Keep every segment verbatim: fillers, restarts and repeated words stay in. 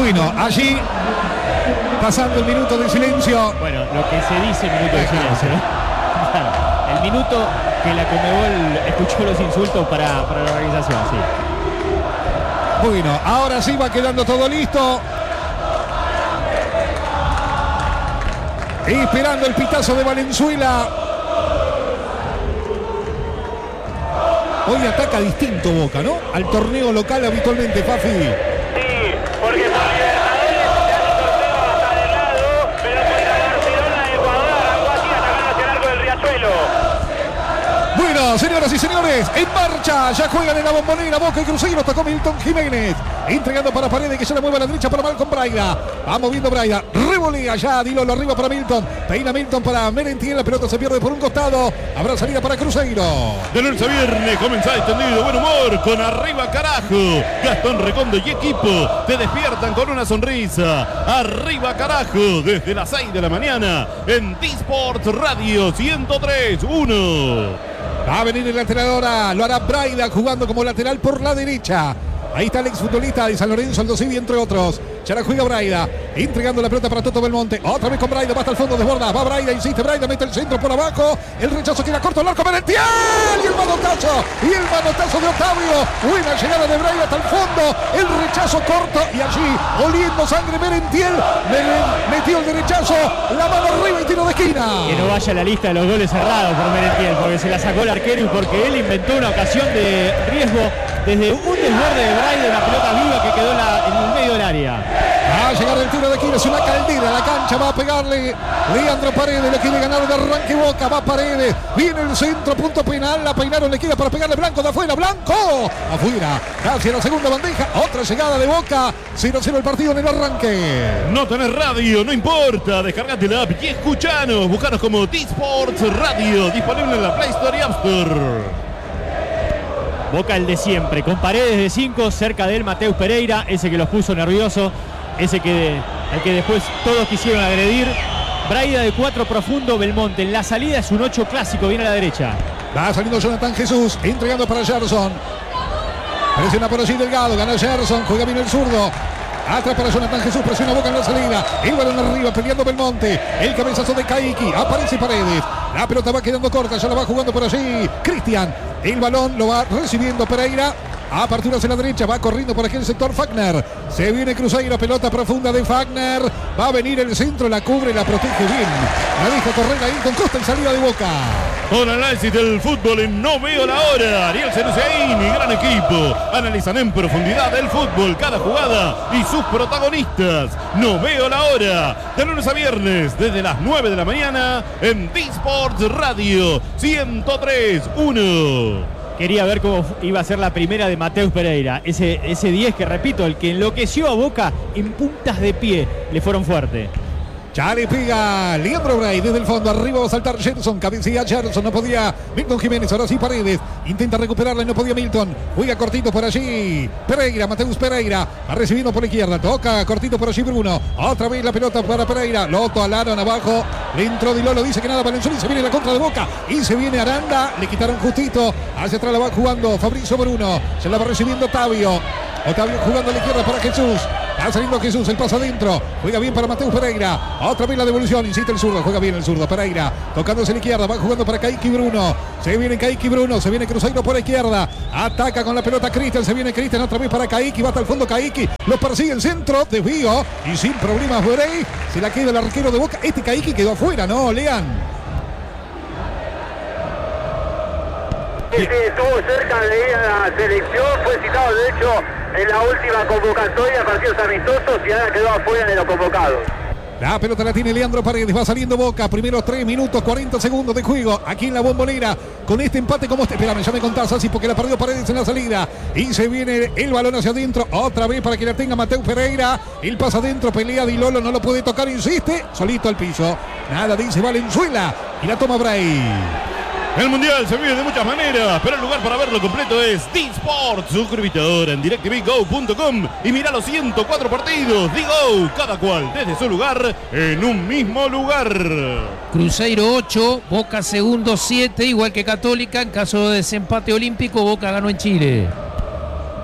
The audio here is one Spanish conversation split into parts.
Bueno, allí, pasando el minuto de silencio. Bueno, lo que se dice minuto de silencio, ¿no? El minuto que la Conmebol escuchó los insultos para, para la organización, sí. Bueno, ahora sí va quedando todo listo. Esperando el pitazo de Valenzuela. Hoy ataca distinto Boca, ¿no? Al torneo local habitualmente, Fafi. Sí, porque por Libertadores se hace torneo hasta del lado, pero por la Barcelona de Ecuador arrancó así atacando hacia el arco del Riachuelo. Bueno, señoras y señores, en marcha, ya juegan en la Bombonera, Boca y Cruzeiro, tocó Milton Jiménez, entregando para Paredes, que se la mueve a la derecha para Malcolm Braida, va moviendo Braida, revolea ya, Dilolo arriba para Milton, peina Milton para Merentiel, la pelota se pierde por un costado, habrá salida para Cruzeiro. De lunes a viernes comienza extendido, buen humor, con Arriba Carajo, Gastón Recondo y equipo, te despiertan con una sonrisa, Arriba Carajo, desde las seis de la mañana, en T-Sports Radio ciento tres punto uno. Va a venir el lateral ahora, lo hará Braida jugando como lateral por la derecha. Ahí está el exfutbolista de San Lorenzo, Aldo Civi, entre otros. Ya la juega Braida, entregando la pelota para Toto Belmonte. Otra vez con Braida, va hasta el fondo, desborda. Va Braida, insiste Braida, mete el centro por abajo. El rechazo queda corto, el arco Merentiel. Y el manotazo, y el manotazo de Octavio. Buena llegada de Braida hasta el fondo. El rechazo corto y allí, oliendo sangre Merentiel. Metió el derechazo, la mano arriba y tiro de esquina. Que no vaya a la lista de los goles cerrados por Merentiel, porque se la sacó el arquero y porque él inventó una ocasión de riesgo desde un desborde de Braida, una pelota viva que quedó en, la, en el medio del área. Va a llegar el tiro de esquina, es una caldera, la cancha va a pegarle Leandro Paredes, le quiere ganar de arranque Boca, va Paredes, viene el centro, punto penal, la peinaron, le queda para pegarle Blanco de afuera, Blanco, afuera, hacia la segunda bandeja, otra llegada de Boca, cero cero el partido en el arranque. No tenés radio, no importa, descargate la app y escuchanos, buscanos como T-Sports Radio, disponible en la Play Store y App Store. Boca el de siempre, con Paredes de cinco, cerca de él Mateus Pereira, ese que los puso nervioso, ese que, al que después todos quisieron agredir. Braida de cuatro profundo, Belmonte en la salida es un ocho clásico, viene a la derecha. Va saliendo Jonathan Jesús, entregando para Gerson. Presiona por allí Delgado, gana Gerson, juega bien el zurdo. Atrás para Jonathan Jesús, presiona Boca en la salida. El balón arriba, peleando Belmonte. El cabezazo de Caiki, aparece Paredes. La pelota va quedando corta, ya la va jugando por allí Cristian. El balón lo va recibiendo Pereira. Apertura hacia la derecha, va corriendo por aquí el sector Fagner. Se viene Cruzeiro, pelota profunda de Fagner. Va a venir el centro, la cubre, la protege bien. La deja correr ahí con Costa en salida de Boca. Un análisis del fútbol en No Veo la Hora. Ariel Ceruseini, gran equipo. Analizan en profundidad el fútbol, cada jugada y sus protagonistas. No Veo la Hora. De lunes a viernes, desde las nueve de la mañana, en T-Sports Radio ciento tres punto uno. Quería ver cómo iba a ser la primera de Mateus Pereira. Ese, ese diez que, repito, el que enloqueció a Boca en puntas de pie. Le fueron fuerte. Ya le pega Leandro Bray desde el fondo. Arriba va a saltar Gerson. Cabecilla Gerson. No podía Milton Jiménez. Ahora sí Paredes. Intenta recuperarla y no podía Milton. Juega cortito por allí Pereira. Mateus Pereira. Va recibiendo por la izquierda. Toca cortito por allí Bruno. Otra vez la pelota para Pereira. Loto alaron abajo. Le entró Dilolo. Dice que nada Valenzuela. Y se viene la contra de Boca. Y se viene Aranda. Le quitaron justito. Hacia atrás la va jugando Fabrizio Bruno. Se la va recibiendo Otavio. Otavio jugando a la izquierda para Jesús. Va saliendo Jesús, el paso adentro. Juega bien para Mateus Pereira. Otra vez la devolución. Insiste el zurdo. Juega bien el zurdo. Pereira tocándose a la izquierda. Va jugando para Caiki Bruno. Se viene Caiki Bruno. Se viene Cruzeiro por la izquierda. Ataca con la pelota Cristian. Se viene Cristian otra vez para Caiki. Va hasta el fondo Caiki. Lo persigue el centro. Desvío. Y sin problemas Borey. Se la queda el arquero de Boca. Este Caiki quedó afuera, ¿no, Lean? Sí, sí, estuvo cerca de ir a la selección. Fue citado, de hecho, en la última convocatoria, partidos amistosos, y ahora quedó afuera de los convocados. La pelota la tiene Leandro Paredes, va saliendo Boca, primeros tres minutos, cuarenta segundos de juego, aquí en la Bombonera, con este empate como este, espérame, ya me contás así, porque la perdió Paredes en la salida, y se viene el balón hacia adentro, otra vez para que la tenga Mateus Pereira, el pasa adentro, pelea Dilolo, no lo puede tocar, insiste, solito al piso, nada, dice Valenzuela, y la toma Bray. El Mundial se vive de muchas maneras, pero el lugar para verlo completo es T-Sports. Suscríbete ahora en directv go punto com y mira los ciento cuatro partidos de Go, cada cual desde su lugar, en un mismo lugar. Cruzeiro ocho, Boca segundo siete, igual que Católica. En caso de desempate olímpico, Boca ganó en Chile.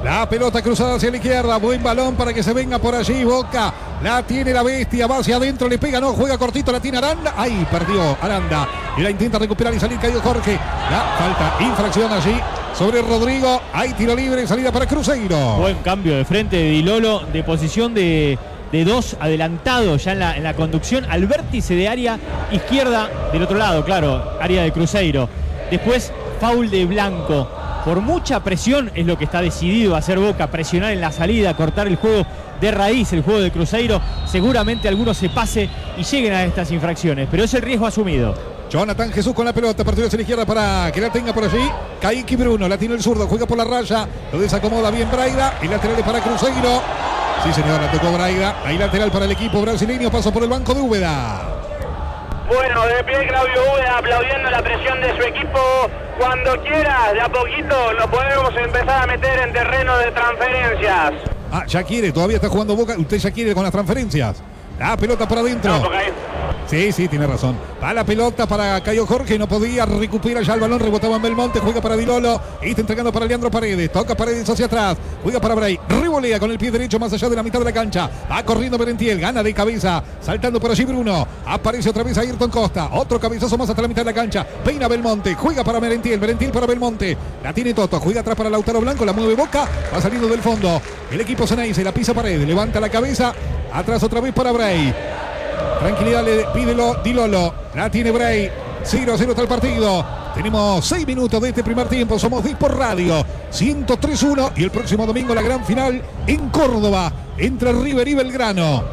La pelota cruzada hacia la izquierda. Buen balón para que se venga por allí. Boca. La tiene la bestia. Va hacia adentro. Le pega. No. Juega cortito. La tiene Aranda. Ahí perdió Aranda. Y la intenta recuperar y salir. Caído Jorge. La falta. Infracción allí sobre Rodrigo. Hay tiro libre. Salida para Cruzeiro. Buen cambio de frente de Di Lolo. De posición de, de dos. Adelantado ya en la, en la conducción. Al vértice de área izquierda. Del otro lado, claro. Área de Cruzeiro. Después, foul de Blanco. Por mucha presión es lo que está decidido a hacer Boca, presionar en la salida, cortar el juego de raíz, el juego de Cruzeiro. Seguramente algunos se pase y lleguen a estas infracciones, pero es el riesgo asumido. Jonathan Jesús con la pelota, partido hacia la izquierda para que la tenga por allí. Kaique Bruno, la tiene el zurdo, juega por la raya, lo desacomoda bien Braida, el lateral es para Cruzeiro. Sí señor, la tocó Braida, ahí lateral para el equipo brasileño, paso por el banco de Úbeda. Bueno, de pie Claudio Úbeda aplaudiendo la presión de su equipo. Cuando quiera, de a poquito lo podemos empezar a meter en terreno de transferencias. Ah, ya quiere, todavía está jugando Boca. Usted ya quiere con las transferencias. La pelota para adentro. No, porque ahí... Sí, sí, tiene razón. Va la pelota para Cayo Jorge, no podía, recupera ya el balón, rebotaba en Belmonte, juega para Di Lolo, y está entregando para Leandro Paredes, toca Paredes hacia atrás, juega para Bray, revolea con el pie derecho más allá de la mitad de la cancha, va corriendo Merentiel, gana de cabeza, saltando por allí Bruno, aparece otra vez Ayrton Costa, otro cabezazo más hasta la mitad de la cancha, peina Belmonte, juega para Merentiel, Merentiel para Belmonte, la tiene Toto, juega atrás para Lautaro Blanco, la mueve Boca, va saliendo del fondo, el equipo Ceneice, la pisa Paredes, levanta la cabeza, atrás otra vez para Bray. Tranquilidad le pide Di Lolo. La tiene Bray. cero a cero está el partido. Tenemos seis minutos de este primer tiempo. Somos Dispo Radio. ciento tres uno. Y el próximo domingo la gran final en Córdoba. Entre River y Belgrano.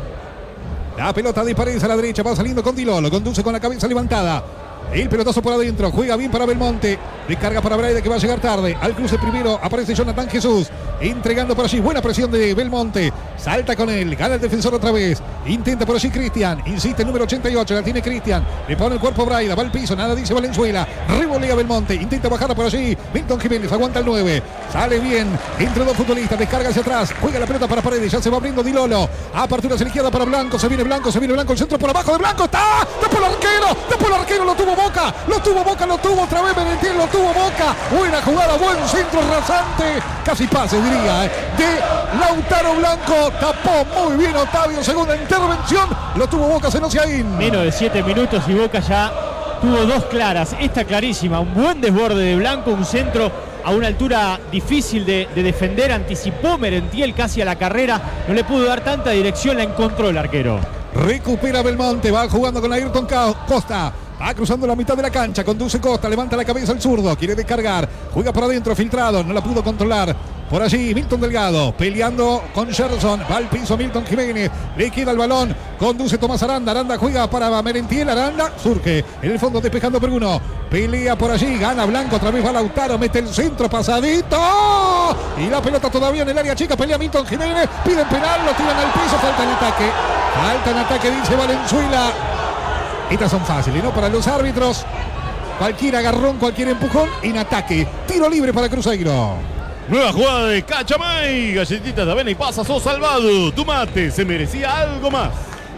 La pelota de Paredes a la derecha. Va saliendo con Di Lolo. Conduce con la cabeza levantada. El pelotazo por adentro. Juega bien para Belmonte. Descarga para Braida que va a llegar tarde. Al cruce primero aparece Jonathan Jesús. Entregando por allí. Buena presión de Belmonte. Salta con él. Gana el defensor otra vez. Intenta por allí Cristian. Insiste el número ochenta y ocho. La tiene Cristian. Le pone el cuerpo Braida. Va al piso. Nada dice Valenzuela. Revolea Belmonte. Intenta bajar por allí. Milton Jiménez. Aguanta el nueve. Sale bien. Entre dos futbolistas. Descarga hacia atrás. Juega la pelota para Paredes. Ya se va abriendo Di Lolo. Apertura hacia la izquierda para Blanco. Se viene Blanco. Se viene Blanco. El centro por abajo de Blanco. Está. Está por el arquero. Está por el arquero. Lo tuvo Boca. Lo tuvo Boca. Lo tuvo otra vez Merentiel. Lo tuvo Boca. Buena jugada. Buen centro rasante. Casi pase diría. Eh. De Lautaro Blanco. Tapó muy bien Otavio. Segunda intervención. Lo tuvo Boca Cenociaín. Menos de siete minutos y Boca ya tuvo dos claras. Esta clarísima. Un buen desborde de Blanco. Un centro a una altura difícil de, de defender. Anticipó Merentiel casi a la carrera. No le pudo dar tanta dirección. La encontró el arquero. Recupera Belmonte. Va jugando con Ayrton Costa. Va cruzando la mitad de la cancha. Conduce Costa. Levanta la cabeza al zurdo. Quiere descargar. Juega por adentro. Filtrado. No la pudo controlar. Por allí Milton Delgado peleando con Gerson, va al piso Milton Jiménez, le queda el balón, conduce Tomás Aranda, Aranda juega para Merentiel, Aranda surge en el fondo despejando Bruno, pelea por allí, gana Blanco, otra vez va Lautaro, mete el centro pasadito y la pelota todavía en el área chica, pelea Milton Jiménez, piden penal, lo tiran al piso, falta en ataque, falta en ataque dice Valenzuela. Estas son fáciles, ¿no? Para los árbitros, cualquier agarrón, cualquier empujón en ataque, tiro libre para Cruzeiro. Nueva jugada de Cachamay. Galletitas de avena y pasas, sos salvado. Tu mate se merecía algo más.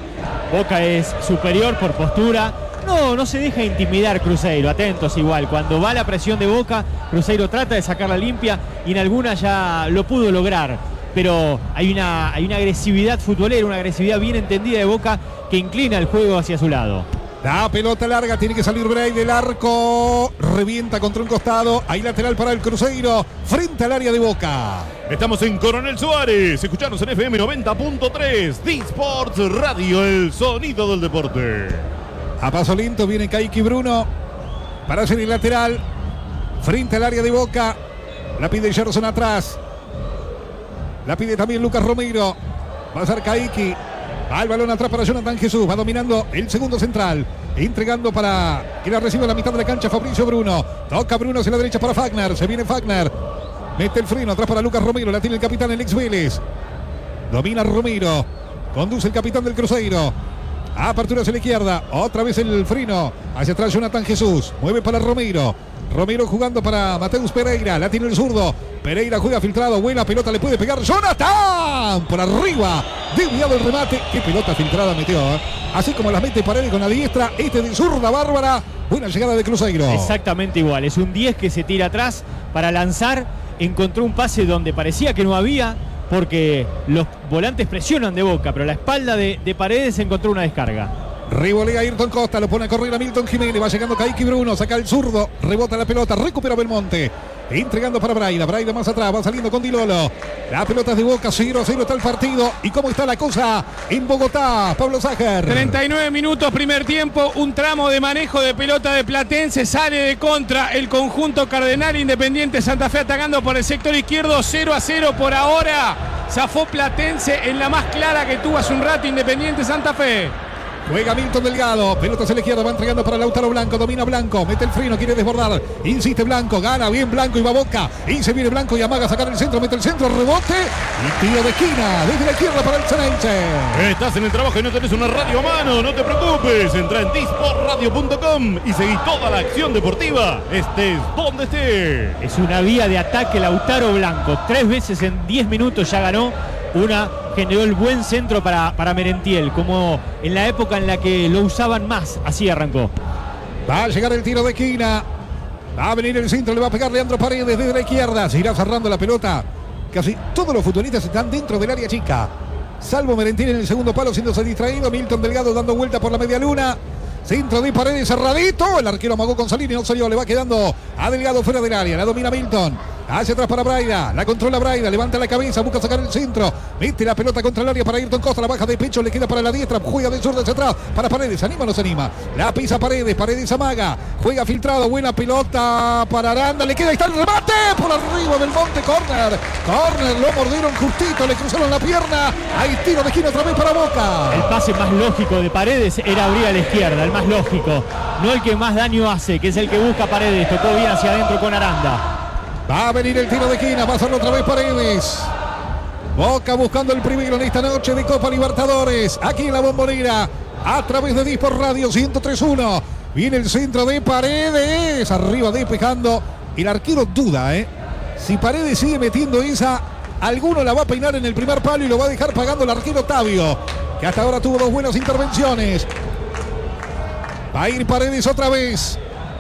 Boca es superior por postura. No, no se deja intimidar Cruzeiro. Atentos igual. Cuando va la presión de Boca, Cruzeiro trata de sacarla limpia y en alguna ya lo pudo lograr. Pero hay una, hay una agresividad futbolera, una agresividad bien entendida de Boca que inclina el juego hacia su lado. La pelota larga, tiene que salir Bray del arco. Revienta contra un costado. Hay lateral para el Cruzeiro. Frente al área de Boca. Estamos en Coronel Suárez. Escuchanos en F M noventa punto tres. D-Sports Radio, el sonido del deporte. A paso lento viene Kaique Bruno para hacer el lateral. Frente al área de Boca. La pide Gerson atrás. La pide también Lucas Romero. Va a ser Kaique. Va el balón atrás para Jonathan Jesús. Va dominando el segundo central. Entregando para que la reciba a la mitad de la cancha Fabricio Bruno. Toca Bruno hacia la derecha para Fagner. Se viene Fagner. Mete el freno atrás para Lucas Romero. La tiene el capitán, el ex Vélez. Domina Romero. Conduce el capitán del Cruzeiro. Apertura hacia la izquierda. Otra vez el freno. Hacia atrás Jonathan Jesús. Mueve para Romero. Romero jugando para Mateus Pereira. La tiene el zurdo. Pereira juega filtrado. Buena pelota. Le puede pegar Jonathan. Por arriba. Desviado el remate. Qué pelota filtrada metió. ¿eh? Así como las mete Paredes con la diestra. Este de zurda bárbara. Buena llegada de Cruzeiro. Exactamente igual. Es un diez que se tira atrás para lanzar encontró un pase donde parecía que no había, porque los volantes presionan de Boca, pero a la espalda de, de Paredes encontró una descarga. Revolea Ayrton Costa, lo pone a correr a Milton Jiménez, va llegando Kaique Bruno, saca el zurdo, rebota la pelota, recupera Belmonte, entregando para Braida, Braida más atrás, va saliendo con Di Lolo, la pelota es de Boca, cero a cero está el partido, y cómo está la cosa en Bogotá, Pablo Sájer. treinta y nueve minutos, primer tiempo, un tramo de manejo de pelota de Platense, sale de contra el conjunto cardenal, Independiente Santa Fe atacando por el sector izquierdo, cero a cero por ahora, zafó Platense en la más clara que tuvo hace un rato Independiente Santa Fe. Juega Milton Delgado, pelota hacia la izquierda, va entregando para Lautaro Blanco, domina Blanco, mete el freno, quiere desbordar, insiste Blanco, gana bien Blanco y va Boca, y se viene Blanco y amaga a sacar el centro, mete el centro, rebote, y tiro de esquina, desde la izquierda para el Ceneice. Estás en el trabajo y no tenés una radio a mano, no te preocupes, entra en disport radio punto com y seguí toda la acción deportiva, estés donde estés. Es una vía de ataque Lautaro Blanco, tres veces en diez minutos ya ganó. Una generó el buen centro para, para Merentiel, como en la época en la que lo usaban más, así arrancó. Va a llegar el tiro de esquina, va a venir el centro, le va a pegar Leandro Paredes desde la izquierda, se irá cerrando la pelota. Casi todos los futbolistas están dentro del área chica, salvo Merentiel en el segundo palo siéndose distraído, Milton Delgado dando vuelta por la media luna. Centro de Paredes cerradito, el arquero amagó con Salini, no salió, le va quedando a Delgado fuera del área, la domina Milton, hacia atrás para Braida, la controla Braida, levanta la cabeza, busca sacar el centro, mete la pelota contra el área para Ayrton Costa, la baja de pecho, le queda para la diestra, juega de zurda hacia atrás, para Paredes, ¿anima o no se anima? La pisa Paredes, Paredes amaga, juega filtrado, buena pelota para Aranda, le queda, ahí está el remate, por arriba del Monte, córner, córner, lo mordieron justito, le cruzaron la pierna, hay tiro de esquina otra vez para Boca. El pase más lógico de Paredes era abrir a la izquierda, el más lógico, no el que más daño hace, que es el que busca Paredes, tocó bien hacia adentro con Aranda. Va a venir el tiro de esquina, va a hacerlo otra vez Paredes. Boca buscando el primero en esta noche de Copa Libertadores, aquí en la Bombonera, a través de Disport Radio ciento tres punto uno. Viene el centro de Paredes, arriba despejando. El arquero duda, ¿eh? Si Paredes sigue metiendo esa, alguno la va a peinar en el primer palo y lo va a dejar pagando el arquero Tavio, que hasta ahora tuvo dos buenas intervenciones. Va a ir Paredes otra vez.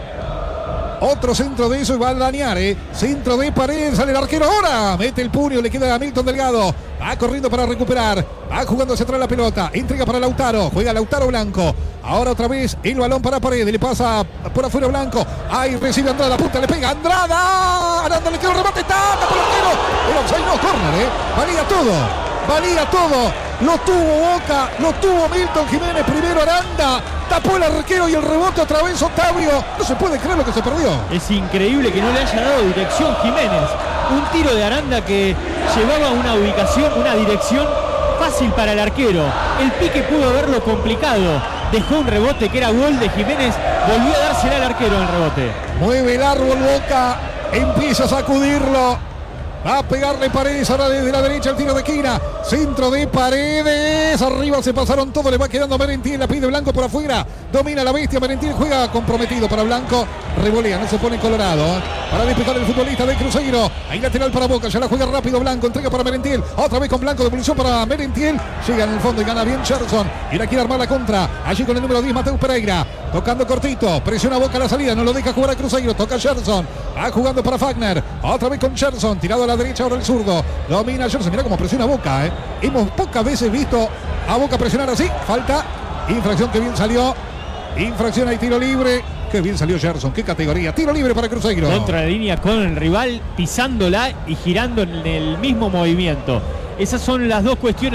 Otro centro de eso y va a dañar, ¿eh? Centro de Paredes, sale el arquero ahora. Mete el puño, le queda a Milton Delgado. Va corriendo para recuperar. Va jugando hacia atrás la pelota. Entrega para Lautaro. Juega Lautaro Blanco. Ahora otra vez el balón para Paredes. Le pasa por afuera Blanco. Ahí recibe Andrada. Punta, le pega Andrada. Aranda le queda el remate. ¡Tata por el arquero! El offside no, córner, ¿eh? Valía todo. Valía todo. Lo tuvo Boca. Lo tuvo Milton Jiménez. Primero Aranda. Tapó el arquero y el rebote otra vez Otavio. No se puede creer lo que se perdió. Es increíble que no le haya dado dirección Jiménez. Un tiro de Aranda que llevaba una ubicación, una dirección fácil para el arquero. El pique pudo haberlo complicado. Dejó un rebote que era gol de Jiménez. Volvió a dársela al arquero en el rebote. Mueve el árbol Boca. Empieza a sacudirlo. Va a pegarle Paredes ahora desde la derecha el tiro de esquina. Centro de Paredes. Arriba se pasaron todo. Le va quedando Merentiel. La pide Blanco por afuera. Domina la bestia. Merentiel juega comprometido para Blanco. Revolea. No se pone colorado. ¿eh? Para despejar el futbolista de Cruzeiro. Ahí lateral para Boca. Ya la juega rápido Blanco. Entrega para Merentiel. Otra vez con Blanco. Devolución para Merentiel. Llega en el fondo y gana bien Cherson. Y la quiere armar la contra. Allí con el número diez Mateus Pereira. Tocando cortito. Presiona Boca a la salida. No lo deja jugar a Cruzeiro. Toca Cherson. Va jugando para Fagner. Otra vez con Cherson. Tirado a la derecha ahora el zurdo. Domina Cherson. Mira cómo presiona Boca. ¿eh? Hemos pocas veces visto a Boca presionar así. Falta. Infracción que bien salió. Infracción, hay tiro libre. Qué bien salió Gerson, qué categoría. Tiro libre para Cruzeiro. Contra la línea con el rival, pisándola y girando en el mismo movimiento. Esas son las dos cuestiones.